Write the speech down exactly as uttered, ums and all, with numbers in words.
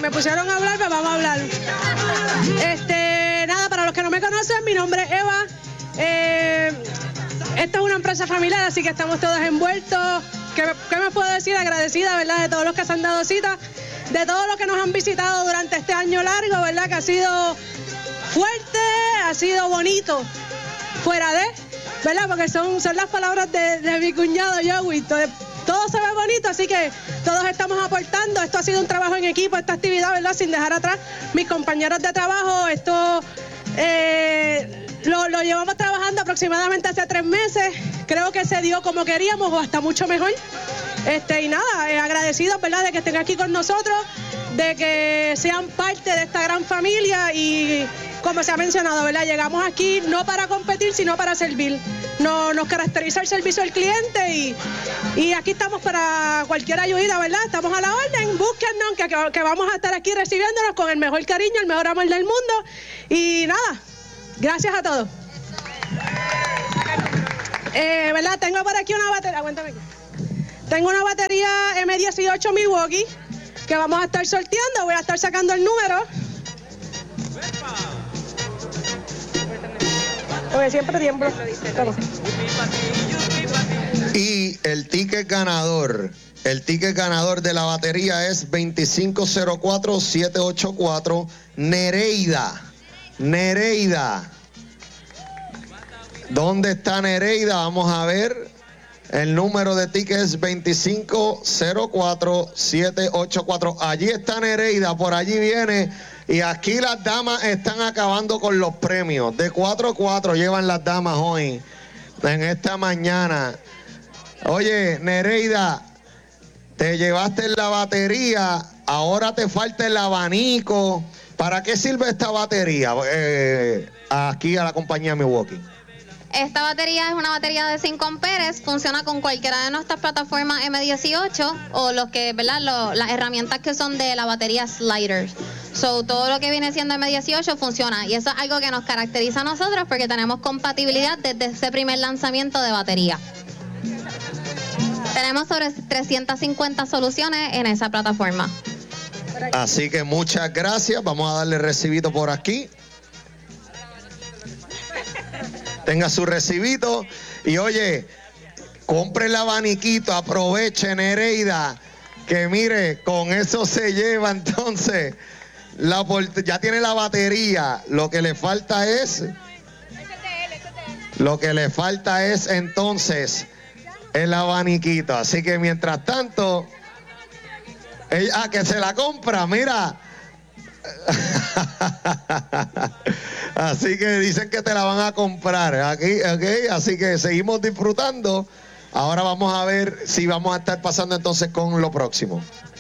me pusieron a hablar, pues vamos a hablar. Este, nada, para los que no me conocen, mi nombre es Eva. Eh, esta es una empresa familiar, así que estamos todos envueltos. ¿Qué, qué me puedo decir? Agradecida, ¿verdad? De todos los que se han dado cita, de todos los que nos han visitado durante este año largo, ¿verdad? Que ha sido fuerte, ha sido bonito, fuera de, ¿verdad? Porque son, son las palabras de, de mi cuñado Joey. Todo, todo se ve bonito, así que todos estamos aportando. Esto ha sido un trabajo en equipo, esta actividad, ¿verdad? Sin dejar atrás mis compañeros de trabajo. Esto eh, lo, lo llevamos trabajando aproximadamente hace tres meses. Creo que se dio como queríamos o hasta mucho mejor. Este, y nada, eh, agradecidos, ¿verdad? De que estén aquí con nosotros, de que sean parte de esta gran familia y, como se ha mencionado, ¿verdad? Llegamos aquí no para competir, sino para servir. No, nos caracteriza el servicio al cliente y, y aquí estamos para cualquier ayuda, ¿verdad? Estamos a la orden, búsquennos, que, que, que vamos a estar aquí recibiéndonos con el mejor cariño, el mejor amor del mundo. Y nada, gracias a todos. Eh, ¿verdad? Tengo por aquí una batería, aguántame aquí. Tengo una batería eme dieciocho Milwaukee que vamos a estar sorteando. Voy a estar sacando el número. Porque siempre tiemblo. Y el ticket ganador, el ticket ganador de la batería es veinticinco cero cuatro siete ocho cuatro, Nereida. Nereida. ¿Dónde está Nereida? Vamos a ver. El número de ticket es veinticinco cero cuatro siete ocho cuatro. Allí está Nereida, por allí viene. Y aquí las damas están acabando con los premios. De cuatro a cuatro llevan las damas hoy, en esta mañana. Oye, Nereida, te llevaste la batería, ahora te falta el abanico. ¿Para qué sirve esta batería? Eh, aquí a la compañía Milwaukee. Esta batería es una batería de cinco amperes, funciona con cualquiera de nuestras plataformas eme dieciocho o los que, ¿verdad? Lo, las herramientas que son de la batería sliders. So, todo lo que viene siendo eme dieciocho funciona y eso es algo que nos caracteriza a nosotros porque tenemos compatibilidad desde ese primer lanzamiento de batería. Tenemos sobre trescientas cincuenta soluciones en esa plataforma. Así que muchas gracias. Vamos a darle recibito por aquí. Tenga su recibito y oye, compre el abaniquito, aproveche, Nereida, que mire, con eso se lleva entonces, la, ya tiene la batería, lo que le falta es, lo que le falta es entonces el abaniquito, así que mientras tanto, ella, ah, que se la compra, mira. Así que dicen que te la van a comprar aquí, okay, así que seguimos disfrutando. Ahora vamos a ver si vamos a estar pasando entonces con lo próximo.